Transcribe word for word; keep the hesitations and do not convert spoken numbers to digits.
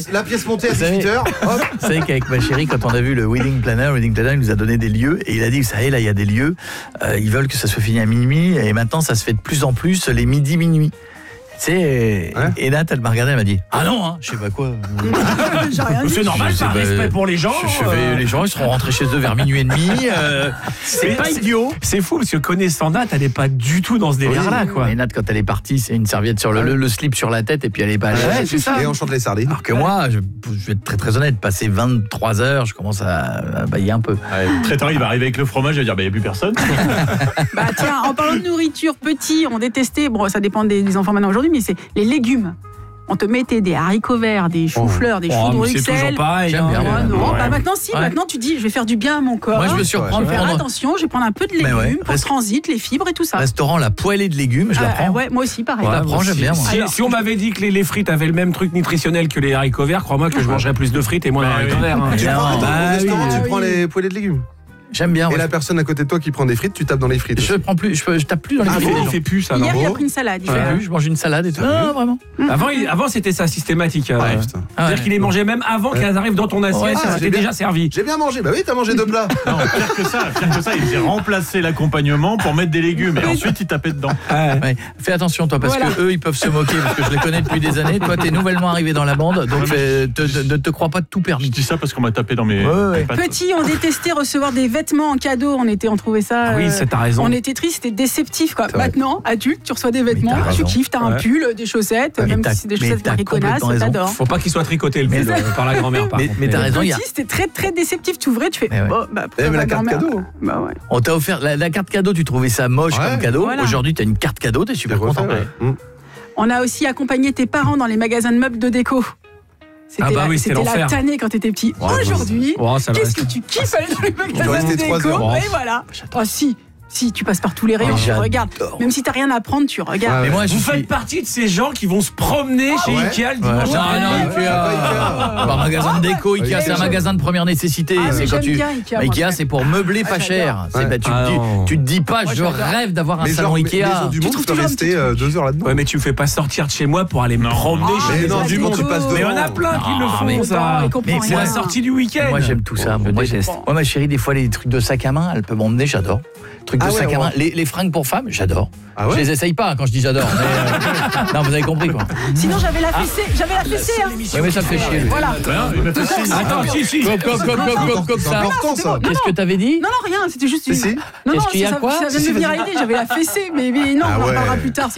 la pièce montée à dix-huit heures. Hop. Vous savez qu'avec ma chérie, quand on a vu le Wedding Planner, le Wedding Planner, il nous a donné des lieux et il a dit, vous savez, là, il y a des lieux, euh, ils veulent que ça soit fini à minuit et maintenant, ça se fait de plus en plus les midi-minuit. Tu sais, ouais. Et Nat, elle m'a regardé, elle m'a dit ah non, hein, je sais pas quoi. J'ai rien dit. C'est normal, c'est un respect pour les gens. Je, je vais, les gens, ils seront rentrés chez eux vers minuit et demi. Euh, c'est pas c'est, idiot. C'est fou parce que connaissant Nat, elle n'est pas du tout dans ce délire-là, quoi. Mais Nat, quand elle est partie, c'est une serviette sur le, le, le slip sur la tête et puis elle est pas. Ouais, ouais, c'est ça. Et on chante les sardines. Alors que moi, je, je vais être très très honnête, passer vingt-trois heures, je commence à, à bailler un peu. Ouais, le traiteur, il va arriver avec le fromage, il va dire bah il y a plus personne. Bah tiens, en parlant de nourriture, petits, on détestait. Bon, ça dépend des, des enfants maintenant aujourd'hui, mais c'est les légumes. On te mettait des haricots verts, des choux-fleurs, des oh, choux de c'est Bruxelles. toujours pareil. J'aime bien. Oh, non, ouais. bah maintenant si, ouais. Maintenant tu dis je vais faire du bien à mon corps. Moi je me surprends je vais faire prendre... attention, je vais prendre un peu de légumes ouais. pour le transit, les fibres et tout ça. Restaurant la poêlée de légumes, je la prends. Euh, ouais, moi aussi pareil. Je la prends, j'aime bien. Moi. Si, Alors, si on m'avait dit que les, les frites avaient le même truc nutritionnel que les haricots verts, crois-moi que je mangerais plus de frites et moins de haricots oui. verts. Hein. Tu prends, bah, au restaurant, oui. tu prends les poêlées de légumes. J'aime bien. Et ouais. la personne à côté de toi qui prend des frites, tu tapes dans les frites. Je prends plus, je, je tape plus dans les Ah, frites. il fait plus ça, non? hier il a pris une salade. Je fais plus, je mange une salade et tout. Non, vraiment. Avant, il, avant c'était ça systématique. Ouais, euh, putain. C'est-à-dire ouais. qu'il les mangeait même avant Ouais. qu'elles arrivent dans ton assiette, Ouais, ça ah, c'était j'ai bien- déjà servi. J'ai bien mangé. Bah oui, t'as mangé deux plats. Non, pire que ça, pire que ça, il faisait remplacer l'accompagnement pour mettre des légumes et ensuite il tapait dedans. Ouais. Ouais. Fais attention toi parce Voilà. que eux ils peuvent se moquer parce que je les connais depuis des années. Toi t'es nouvellement arrivé dans la bande donc euh, te, te, ne te crois pas tout Je permis. dis ça parce qu'on m'a tapé dans mes, Ouais, ouais. mes pattes. Petit, on détestait recevoir des vêtements en cadeau. On était, on trouvait ça. Ah oui, euh, c'est t'as raison. On était triste, c'était déceptif quoi. C'est vrai. Maintenant, adulte, tu reçois des vêtements, t'as tu raison. kiffes, t'as un Ouais. pull, des chaussettes, Mais même t'as- si c'est des mais chaussettes t'as mariconasses, complètement raison. t'adores. Faut pas qu'il soit tricoté le pull euh, par la grand-mère par Mais, contre. mais t'as raison, il y a, Petit, c'était très très déceptif. Tu ouvrais, tu fais. Mais ouais. Oh, bah, Eh, mais la carte grand-mère. cadeau. Bah ouais. on t'a offert la, la carte cadeau, tu trouvais ça moche Ouais. comme cadeau. Voilà. Aujourd'hui t'as une carte cadeau, t'es super Tu content. refais, ouais. Mmh. On a aussi accompagné tes parents dans les magasins de meubles de déco. C'était Ah bah la, oui, c'était c'était la l'enfer. tannée quand t'étais petit. Ouais, Aujourd'hui, Oh, ça va qu'est-ce que rester. tu kiffes aller dans les magasins rester de trois déco heures. Et voilà. Oh si, si, tu passes par tous les rayons, Oh, tu j'adore. regardes. Même si t'as rien à prendre, tu regardes. Mais moi je Vous suis faites partie de ces gens qui vont se promener chez ouais. Ikea le Ouais. dimanche Non, après-midi. non, Ikea. Ikea. Ikea. Pas un magasin de déco, Ikea, Ikea, c'est un j'aime. magasin de première nécessité. Ah, mais c'est quand j'aime tu. bien Ikea, moi, Ikea, quand c'est pour meubler Ah, pas j'adore. cher. C'est- Ouais. bah, tu, Ah, te dis, non. tu te dis pas, Moi, je j'adore. rêve d'avoir un Mais salon genre, Ikea. maison du monde, tu trouves peux toujours un rester petit euh, truc. deux heures là-dedans. Ouais, mais tu me fais pas sortir de chez moi pour aller me Non. promener Ah, chez Mais les non, la du déco. monde, tu passes devant. Mais il y en a plein qui le Ah, font mais ça. il comprend Mais C'est la rien. sortie du week-end. Moi j'aime tout ça, me Moi, déteste. j'aime. Moi ma chérie, des fois les trucs de sac à main, elle peut m'emmener, j'adore. Trucs de Ah ouais, sac à ouais. main, les, les fringues pour femmes, j'adore. Ah ouais Je les essaye pas quand je dis j'adore. mais, euh, non, vous avez compris quoi. Sinon, j'avais la fessée. J'avais la fessée. hein. Ouais, mais ça me fait chier. lui. Voilà. Ouais, il m'a fait signe. Attends, si, si. Cop, cop, cop, cop, cop, cop, C'est ça. important ça. Qu'est-ce que t'avais dit? Non, non, rien. C'était juste une. Si, si. Non, non, Qu'est-ce qu'il y a, ça, quoi ça vient de Si, si, venir à vas-y. l'idée. J'avais la fessée, mais, mais non, Ah on en ouais. parlera plus tard.